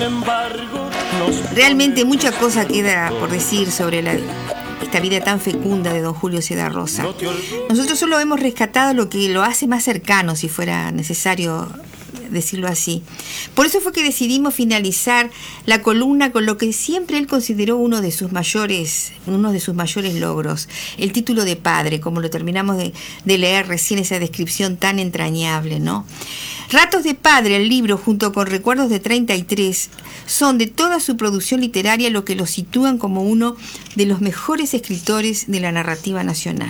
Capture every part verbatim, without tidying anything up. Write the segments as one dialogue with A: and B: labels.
A: embargo, nos...
B: Realmente mucha cosa queda por decir sobre la, esta vida tan fecunda de don Julio Ceda Rosa. Nosotros solo hemos rescatado lo que lo hace más cercano, si fuera necesario decirlo así. Por eso fue que decidimos finalizar la columna con lo que siempre él consideró uno de sus mayores, uno de sus mayores logros, el título de padre, como lo terminamos de, de leer recién, esa descripción tan entrañable, ¿no? Ratos de padre, el libro, junto con Recuerdos de treinta y tres, son de toda su producción literaria lo que lo sitúan como uno de los mejores escritores de la narrativa nacional.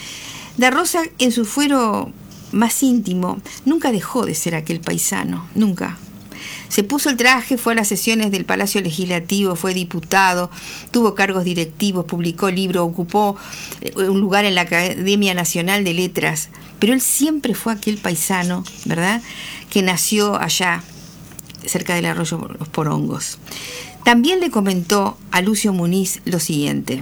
B: Da Rosa, en su fuero más íntimo, nunca dejó de ser aquel paisano, nunca. Se puso el traje, fue a las sesiones del Palacio Legislativo, fue diputado, tuvo cargos directivos, publicó libros, ocupó un lugar en la Academia Nacional de Letras, pero él siempre fue aquel paisano, ¿verdad?, que nació allá, cerca del arroyo Los Porongos. También le comentó a Lucio Muniz lo siguiente: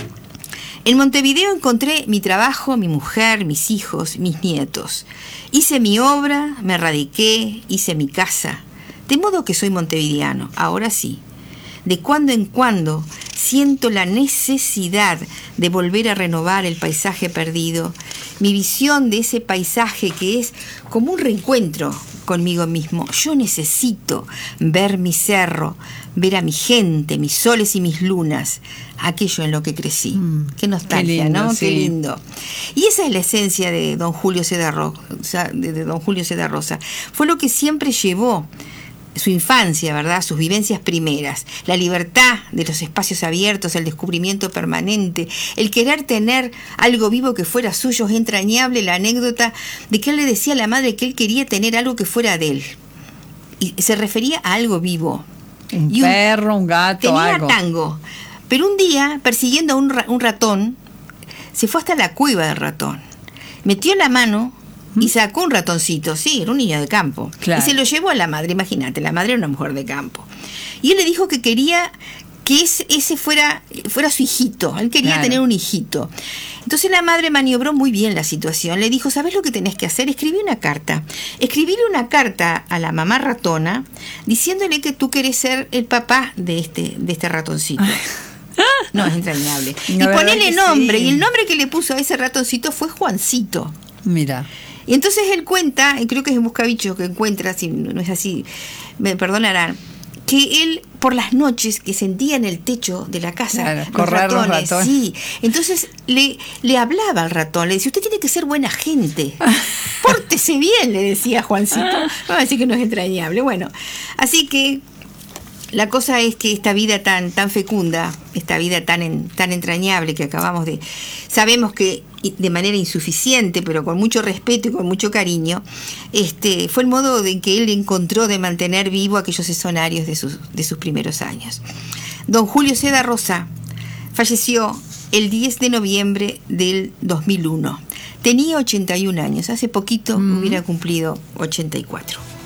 B: en Montevideo encontré mi trabajo, mi mujer, mis hijos, mis nietos. Hice mi obra, me radiqué, hice mi casa. De modo que soy montevideano, ahora sí. De cuando en cuando siento la necesidad de volver a renovar el paisaje perdido, mi visión de ese paisaje que es como un reencuentro conmigo mismo. Yo necesito ver mi cerro, ver a mi gente, mis soles y mis lunas, aquello en lo que crecí. Mm, qué nostalgia, qué lindo, ¿no? Sí. Qué lindo. Y esa es la esencia de don Julio Ceda Rosa, de, de don Julio Ceda Rosa. Fue lo que siempre llevó su infancia, ¿verdad?, sus vivencias primeras, la libertad de los espacios abiertos, el descubrimiento permanente, el querer tener algo vivo que fuera suyo. Es entrañable la anécdota de que él le decía a la madre que él quería tener algo que fuera de él, y se refería a algo vivo.
C: Un y perro, un, un gato,
B: tenía
C: algo.
B: tango, pero un día, persiguiendo a un, ra- un ratón, se fue hasta la cueva del ratón, metió la mano y sacó un ratoncito, sí, era un niño de campo. Claro. Y se lo llevó a la madre, imagínate, la madre era una mujer de campo. Y él le dijo que quería que ese, ese fuera, fuera su hijito, él quería claro. tener un hijito. Entonces la madre maniobró muy bien la situación, le dijo: ¿sabes lo que tenés que hacer? Escribí una carta. Escribíle una carta a la mamá ratona diciéndole que tú querés ser el papá de este, de este ratoncito. No, es entrañable. Y ponele nombre, sí. Y el nombre que le puso a ese ratoncito fue Juancito.
C: Mira.
B: Y entonces él cuenta, y creo que es en Buscabichos que encuentra, si no es así, me perdonarán, que él por las noches que sentía en el techo de la casa,
C: claro,
B: los
C: correr
B: ratones,
C: los ratones,
B: sí, entonces le, le hablaba al ratón, le decía: usted tiene que ser buena gente, pórtese bien, le decía Juancito. Vamos a decir que no es entrañable. Bueno, así que la cosa es que esta vida tan, tan fecunda, esta vida tan, en, tan entrañable que acabamos de... Sabemos que de manera insuficiente, pero con mucho respeto y con mucho cariño, este, fue el modo en que él encontró de mantener vivo aquellos escenarios de sus, de sus primeros años. Don Julio Ceda Rosa falleció el diez de noviembre del dos mil uno. Tenía ochenta y un años, hace poquito mm. hubiera cumplido ochenta y cuatro.